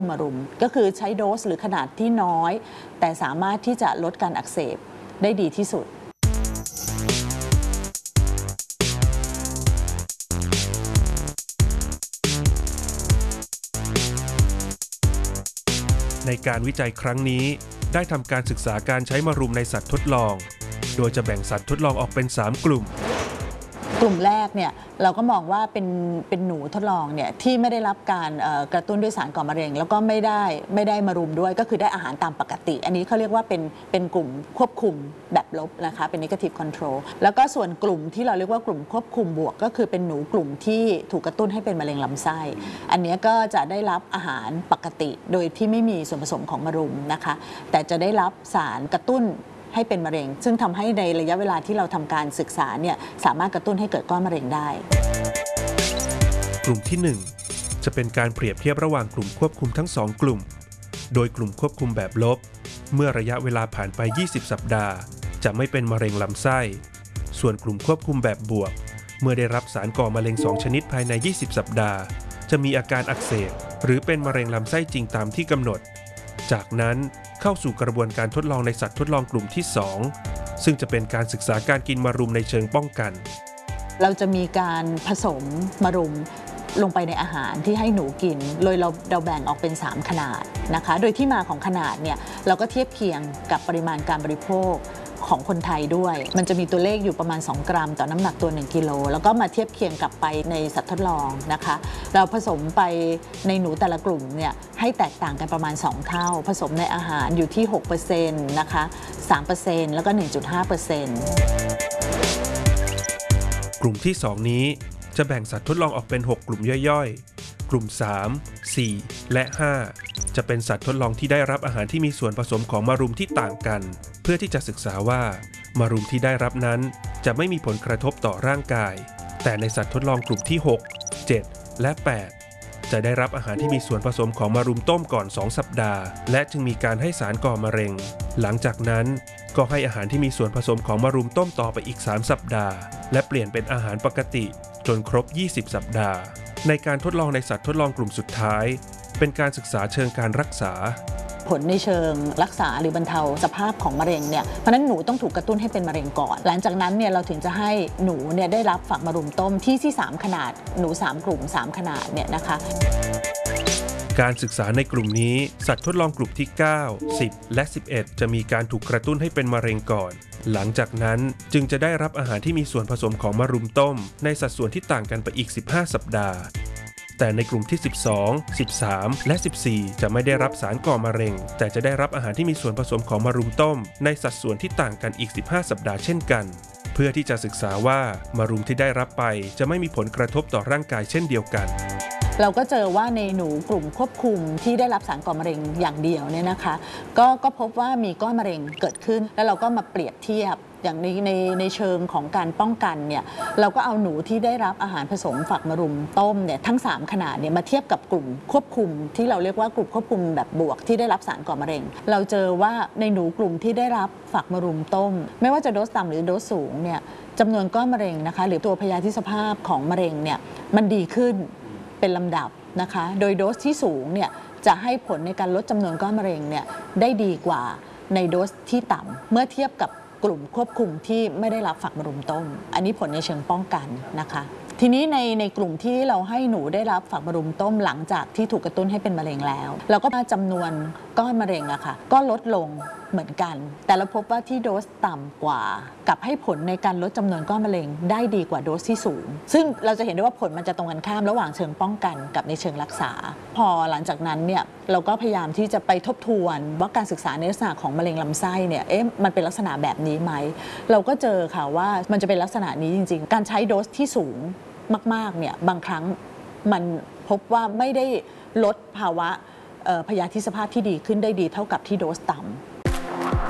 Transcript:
มารุมก็คือใช้โดสหรือขนาดที่น้อยแต่สามารถที่จะลดการอักเสบได้ดีที่สุดในการวิจัยครั้งนี้ได้ทำการศึกษาการใช้มารุมในสัตว์ทดลองโดยจะแบ่งสัตว์ทดลองออกเป็น3กลุ่มแรกเนี่ยเราก็มองว่าเป็นหนูทดลองเนี่ยที่ไม่ได้รับการกระตุ้นด้วยสารก่อมะเร็งแล้วก็ไม่ได้มารุมด้วยก็คือได้อาหารตามปกติอันนี้เขาเรียกว่าเป็นกลุ่มควบคุมแบบลบนะคะเป็น negative control แล้วก็ส่วนกลุ่มที่เราเรียกว่ากลุ่มควบคุมบวกก็คือเป็นหนูกลุ่มที่ถูกกระตุ้นให้เป็นมะเร็งลำไส้อันนี้ก็จะได้รับอาหารปกติโดยที่ไม่มีส่วนผสมของมารุมนะคะแต่จะได้รับสารกระตุ้นให้เป็นมะเร็งซึ่งทำให้ในระยะเวลาที่เราทำการศึกษาเนี่ยสามารถกระตุ้นให้เกิดก้อนมะเร็งได้กลุ่มที่1จะเป็นการเปรียบเทียบระหว่างกลุ่มควบคุมทั้ง2กลุ่มโดยกลุ่มควบคุมแบบลบเมื่อระยะเวลาผ่านไป20สัปดาห์จะไม่เป็นมะเร็งลำไส้ส่วนกลุ่มควบคุมแบบบวกเมื่อได้รับสารก่อมะเร็ง2ชนิดภายใน20สัปดาห์จะมีอาการอักเสบหรือเป็นมะเร็งลำไส้จริงตามที่กำหนดจากนั้นเข้าสู่กระบวนการทดลองในสัตว์ทดลองกลุ่มที่2ซึ่งจะเป็นการศึกษาการกินมารุมในเชิงป้องกันเราจะมีการผสมมารุมลงไปในอาหารที่ให้หนูกินโดยเราแบ่งออกเป็น3ขนาดนะคะโดยที่มาของขนาดเนี่ยเราก็เทียบเคียงกับปริมาณการบริโภคของคนไทยด้วยมันจะมีตัวเลขอยู่ประมาณ2กรัมต่อน้ำหนักตัว1กิโลแล้วก็มาเทียบเคียงกับไปในสัตว์ทดลองนะคะเราผสมไปในหนูแต่ละกลุ่มเนี่ยให้แตกต่างกันประมาณ2เท่าผสมในอาหารอยู่ที่ 6% นะคะ 3% แล้วก็ 1.5% กลุ่มที่2นี้จะแบ่งสัตว์ทดลองออกเป็น6กลุ่มย่อยๆกลุ่ม3 4 และ 5จะเป็นสัตว์ทดลองที่ได้รับอาหารที่มีส่วนผสมของมารุมที่ต่างกันเพื่อที่จะศึกษาว่ามารุมที่ได้รับนั้นจะไม่มีผลกระทบต่อร่างกายแต่ในสัตว์ทดลองกลุ่มที่6 7 และ 8จะได้รับอาหารที่มีส่วนผสมของมารุมต้มก่อน2สัปดาห์และจึงมีการให้สารก่อมะเร็งหลังจากนั้นก็ให้อาหารที่มีส่วนผสมของมารุมต้มต่อไปอีก3สัปดาห์และเปลี่ยนเป็นอาหารปกติจนครบ20สัปดาห์ในการทดลองในสัตว์ทดลองกลุ่มสุดท้ายเป็นการศึกษาเชิงการรักษาผลในเชิงรักษาหรือบรรเทาสภาพของมะเร็งเนี่ยเพราะนั้นหนูต้องถูกกระตุ้นให้เป็นมะเร็งก่อนหลังจากนั้นเนี่ยเราถึงจะให้หนูเนี่ยได้รับฝักมารุมต้มที่3ขนาดหนู3กลุ่ม3ขนาดเนี่ยนะคะการศึกษาในกลุ่มนี้สัตว์ทดลองกลุ่มที่9 10 และ 11จะมีการถูกกระตุ้นให้เป็นมะเร็งก่อนหลังจากนั้นจึงจะได้รับอาหารที่มีส่วนผสมของมารุมต้มในสัดส่วนที่ต่างกันไปอีก15สัปดาห์แต่ในกลุ่มที่12 13 และ 14จะไม่ได้รับสารก่อมะเร็งแต่จะได้รับอาหารที่มีส่วนผสมของมารุมต้มในสัดส่วนที่ต่างกันอีก15สัปดาห์เช่นกันเพื่อที่จะศึกษาว่ามารุมที่ได้รับไปจะไม่มีผลกระทบต่อร่างกายเช่นเดียวกันเราก็เจอว่าในหนูกลุ่มควบคุมที่ได้รับสารก่อมะเร็งอย่างเดียวเนี่ยนะคะก็พบว่ามีก้อนมะเร็งเกิดขึ้นแล้วเราก็มาเปรียบเทียบอย่างในเชิงของการป้องกันเนี่ยเราก็เอาหนูที่ได้รับอาหารผสมฝักมะรุมต้มเนี่ยทั้ง3ขนาดเนี่ยมาเทียบกับกลุ่มควบคุมที่เราเรียกว่ากลุ่มควบคุมแบบบวกที่ได้รับสารก่อมะเร็งเราเจอว่าในหนูกลุ่มที่ได้รับฝักมะรุมต้มไม่ว่าจะโดสต่ำหรือโดสสูงเนี่ยจำนวนก้อนมะเร็งนะคะหรือตัวพยาธิสภาพของมะเร็งเนี่ยมันดีขึ้นเป็นลำดับนะคะโดยโดสที่สูงเนี่ยจะให้ผลในการลดจำนวนก้อนมะเร็งเนี่ยได้ดีกว่าในโดสที่ต่ำเมื่อเทียบกับกลุ่มควบคุมที่ไม่ได้รับฝักมะรุมต้มอันนี้ผลในเชิงป้องกันนะคะทีนี้ในกลุ่มที่เราให้หนูได้รับฝักมะรุมต้มหลังจากที่ถูกกระตุ้นให้เป็นมะเร็งแล้วเราก็จำนวนก้อนมะเร็งอะค่ะก็ลดลงเหมือนกันแต่เราพบว่าที่โดสต่ำกว่ากับให้ผลในการลดจำนวนก้อนมะเร็งได้ดีกว่าโดสที่สูงซึ่งเราจะเห็นได้ว่าผลมันจะตรงกันข้ามระหว่างเชิงป้องกันกับในเชิงรักษาพอหลังจากนั้นเนี่ยเราก็พยายามที่จะไปทบทวนว่าการศึกษาในลักษณะของมะเร็งลำไส้เนี่ยมันเป็นลักษณะแบบนี้ไหมเราก็เจอค่ะว่ามันจะเป็นลักษณะนี้จริงๆการใช้โดสที่สูงมากๆเนี่ยบางครั้งมันพบว่าไม่ได้ลดภาวะพยาธิสภาพที่ดีขึ้นได้ดีเท่ากับที่โดสต่ำ